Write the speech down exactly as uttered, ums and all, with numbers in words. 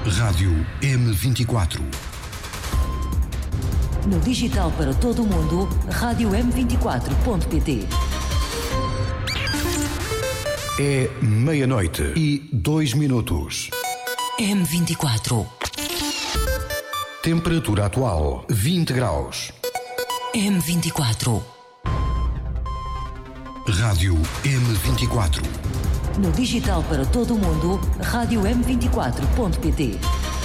Rádio M vinte e quatro. No digital para todo o mundo, rádio m vinte e quatro ponto pt. É meia-noite e dois minutos. M vinte e quatro. Temperatura atual, vinte graus. M vinte e quatro. Rádio M vinte e quatro. No digital para todo o mundo, rádio m vinte e quatro ponto pt.